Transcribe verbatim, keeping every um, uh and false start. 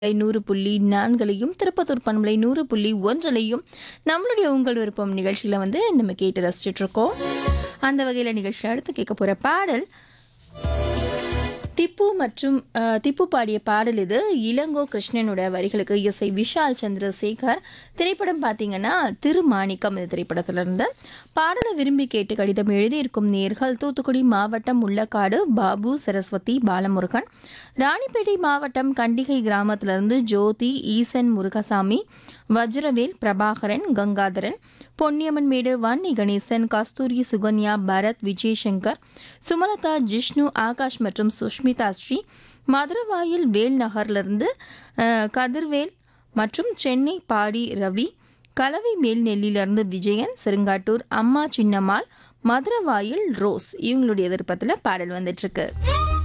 நூறு புள்ளி நான்களையும் திருப்பத்தூர் பண்பலை நூறு புள்ளி ஒன்றலையும் நம்மளுடைய உங்கள் விருப்பம் நிகழ்ச்சியில் வந்து நம்ம கேட்டு ரசிச்சுட்டு இருக்கோம். அந்த வகையில் நிகழ்ச்சியில் அடுத்து கேட்க போகிற பாடல் திப்பு மற்றும் அஹ், திப்பு பாடிய பாடல் இது. இளங்கோ கிருஷ்ணனோட வரிகளுக்கு இசை விஷால் சந்திரசேகர். திரைப்படம் பார்த்தீங்கன்னா திருமாணிக்கம் இந்த திரைப்படத்திலிருந்து. பாடலை விரும்பி கேட்டு கடிதம் எழுதியிருக்கும் நேர்கள் தூத்துக்குடி மாவட்டம் முள்ளக்காடு பாபு சரஸ்வதி பாலமுருகன், ராணிப்பேட்டை மாவட்டம் கண்டிகை கிராமத்திலிருந்து ஜோதி ஈசன் முருகசாமி, வஜ்ரவேல் பிரபாகரன் கங்காதரன், பொன்னியம்மன்மேடு வன்னி கணேசன், கஸ்தூரி சுகன்யா பரத் விஜயசங்கர், சுமலதா ஜிஷ்ணு ஆகாஷ் மற்றும் சுஷ்மிதா ஸ்ரீ, மதுரவாயில் வேல் நகர்லிருந்து அஹ், கதிர்வேல் மற்றும் சென்னை பாடி ரவி, கலவை மேல்நெல்லியிலிருந்து விஜயன், செருங்காட்டூர் அம்மா சின்னம்மாள், மதுரவாயில் ரோஸ் இவங்களுடைய விருப்பத்தில் பாடல் வந்துட்டு இருக்கு.